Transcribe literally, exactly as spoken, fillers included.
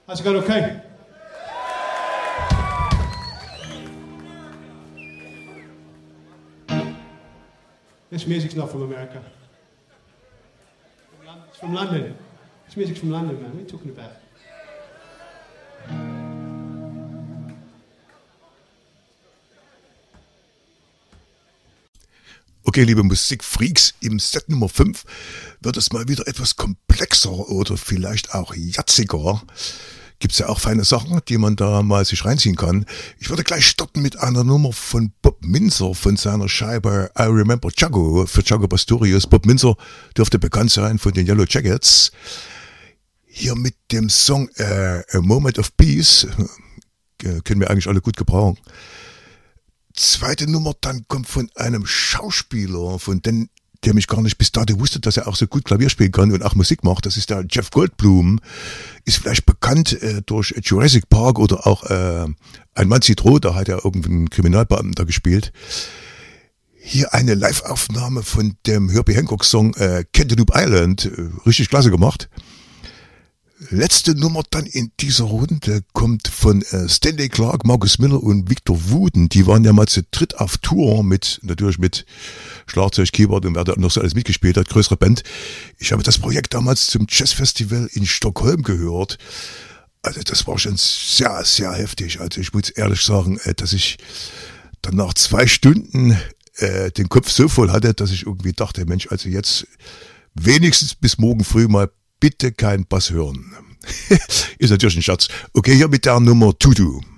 How's it going? Okay? This music's not from America. It's from London. This music's from London, man. What are you talking about? Okay, liebe Musikfreaks, im Set Nummer fünf wird es mal wieder etwas komplexer oder vielleicht auch jatziger. Gibt's ja auch feine Sachen, die man da mal sich reinziehen kann. Ich würde gleich starten mit einer Nummer von Bob Minzer von seiner Scheibe I Remember Jago für Jago Pastorius. Bob Minzer dürfte bekannt sein von den Yellow Jackets. Hier mit dem Song äh, A Moment of Peace äh, können wir eigentlich alle gut gebrauchen. Zweite Nummer dann kommt von einem Schauspieler, von dem, der mich gar nicht bis dato wusste, dass er auch so gut Klavier spielen kann und auch Musik macht. Das ist der Jeff Goldblum. Ist vielleicht bekannt äh, durch Jurassic Park oder auch äh, Ein Mann zieht rot, da hat er irgendeinen Kriminalbeamten gespielt. Hier eine Live-Aufnahme von dem Herbie Hancock-Song äh, Cantaloupe Island. Äh, richtig klasse gemacht. Letzte Nummer dann in dieser Runde kommt von äh, Stanley Clarke, Marcus Miller und Victor Wooten. Die waren ja mal zu dritt auf Tour mit, natürlich mit Schlagzeug, Keyboard und wer da noch so alles mitgespielt hat, größere Band. Ich habe das Projekt damals zum Jazzfestival in Stockholm gehört. Also das war schon sehr, sehr heftig. Also ich muss ehrlich sagen, äh, dass ich dann nach zwei Stunden äh, den Kopf so voll hatte, dass ich irgendwie dachte, Mensch, also jetzt wenigstens bis morgen früh mal bitte kein Bass hören. Ist natürlich ein Scherz. Okay, hier mit der Nummer Tutu.